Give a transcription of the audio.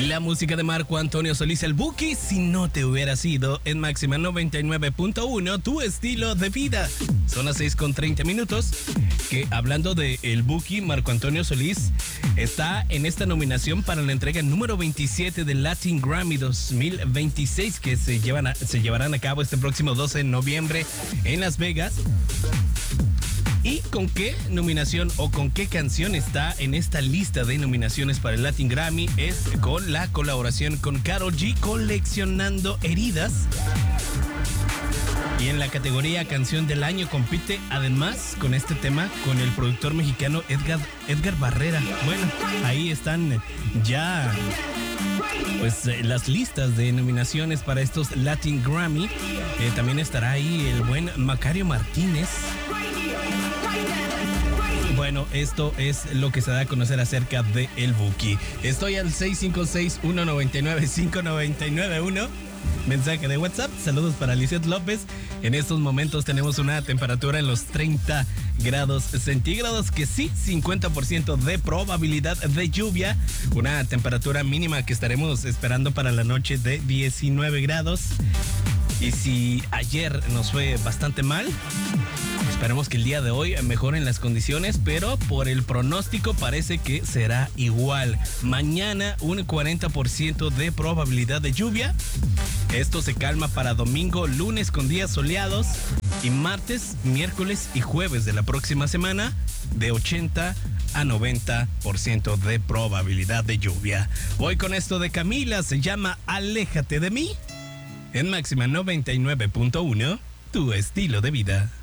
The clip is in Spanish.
La música de Marco Antonio Solís, el Buki, si no te hubiera sido en Máxima 99.1, tu estilo de vida. Son las 6:30, que hablando de el Buki, Marco Antonio Solís está en esta nominación para la entrega número 27 del Latin Grammy 2026 que se llevarán a cabo este próximo 12 de noviembre en Las Vegas. ¿Y con qué nominación o con qué canción está en esta lista de nominaciones para el Latin Grammy? Es con la colaboración con Karol G, Coleccionando Heridas. Y en la categoría Canción del Año compite además con este tema con el productor mexicano Edgar Barrera. Bueno, ahí están ya pues las listas de nominaciones para estos Latin Grammy. También estará ahí el buen Macario Martínez. Bueno, esto es lo que se da a conocer acerca de El Buki. Estoy al 656-199-5991. Mensaje de WhatsApp. Saludos para Lizeth López. En estos momentos tenemos una temperatura en los 30 grados centígrados, que sí, 50% de probabilidad de lluvia. Una temperatura mínima que estaremos esperando para la noche de 19 grados. Y si ayer nos fue bastante mal, esperemos que el día de hoy mejoren las condiciones, pero por el pronóstico parece que será igual. Mañana un 40% de probabilidad de lluvia. Esto se calma para domingo, lunes con días soleados y martes, miércoles y jueves de la próxima semana de 80 a 90% de probabilidad de lluvia. Voy con esto de Camila, se llama Aléjate de mí. En Máxima 99.1, tu estilo de vida.